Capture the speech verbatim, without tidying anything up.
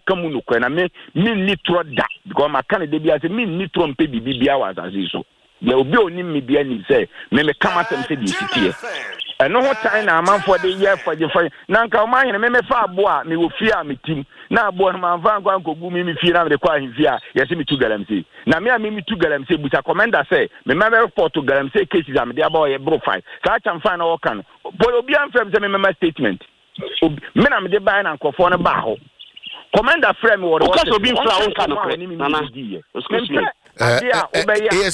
kamu no kwa na me me nitro da because ma kan de bia say me nitro mpe bibia wa asase so le obi oni me bia ni say me me kama tem say di sitie eno ho tan na amanfo de ye faje fa na nka o ma hene me me fa abo a me wo fie a me tim na abo no ma fa nkwa nkogu mi me fie na me kwa ahifie a ye se me tu galamsey na me a me me tu galamsey buta commander say me ma me report to galamsey cases am de aba ye bro file sa cha mfa na wo kan but obi am fam say me me statement me na me de buy na nkofo no ba ho commander frame wo because obi mfra won kan no nana excuse me eh